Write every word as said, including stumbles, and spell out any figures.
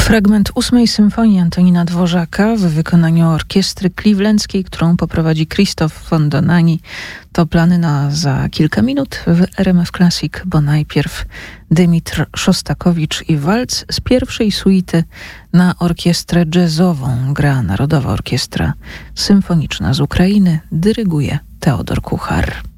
Fragment ósmej symfonii Antonina Dworzaka w wykonaniu orkiestry clevelandzkiej, którą poprowadzi Krzysztof von Dohnanyi. To plany na za kilka minut w R M F Classic, bo najpierw Dymitr Szostakowicz i walc z pierwszej suity na orkiestrę jazzową. Gra Narodowa Orkiestra Symfoniczna z Ukrainy, dyryguje Teodor Kuchar.